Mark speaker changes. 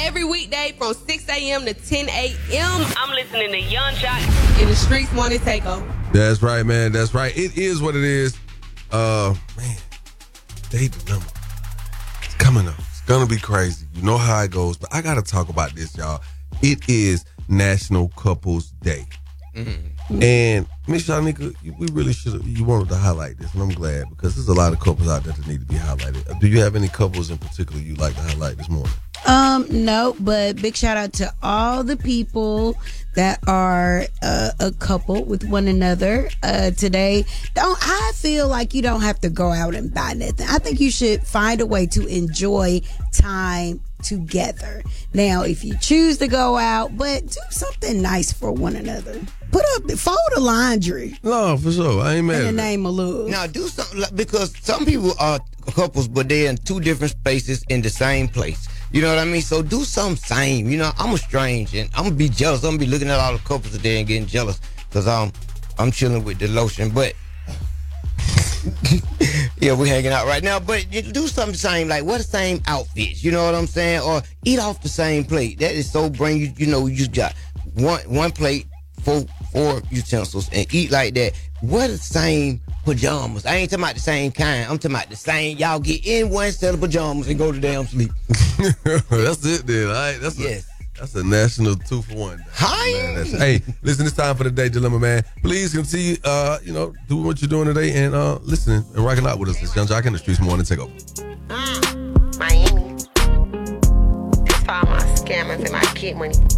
Speaker 1: every weekday from 6 a.m. to 10 a.m.
Speaker 2: I'm listening to Young Jock
Speaker 1: in the Streets Morning Takeover.
Speaker 3: That's right, man. That's right. It is what it is. Man, day dilemma. It's coming up. It's gonna be crazy. You know how it goes, but I gotta talk about this, y'all. It is National Couples Day. Mm-hmm. And Miss Shanika, we really should. You wanted to highlight this, and I'm glad because there's a lot of couples out there that need to be highlighted. Do you have any couples in particular you'd like to highlight this morning?
Speaker 4: No, but big shout out to all the people that are a couple with one another today. I feel like you don't have to go out and buy nothing. I think you should find a way to enjoy time together. Now, if you choose to go out, but do something nice for one another. Fold the laundry.
Speaker 3: No, for sure. I ain't mad.
Speaker 4: In the name of love.
Speaker 5: Now, do something because some people are couples, but they're in two different spaces in the same place. You know what I mean? So do something same. You know, I'm a strange and I'm gonna be jealous. I'm gonna be looking at all the couples today and getting jealous because I'm chilling with the lotion. But yeah, we're hanging out right now. But do something same, like wear the same outfits. You know what I'm saying? Or eat off the same plate. That is so brain. You know, you just got one plate, four utensils, and eat like that. Wear the same pajamas. I ain't talking about the same kind. I'm talking about the same. Y'all get in one set of pajamas and go to damn sleep.
Speaker 3: That's it then. All right. That's a national 2-for-1.
Speaker 5: Hi.
Speaker 3: Hey, listen, it's time for the Day Dilemma, man. Please continue, do what you're doing today and listening and rocking out with us. It's Young Jock in the Streets Morning Takeover.
Speaker 6: Miami. That's for all my scammers and my kid money.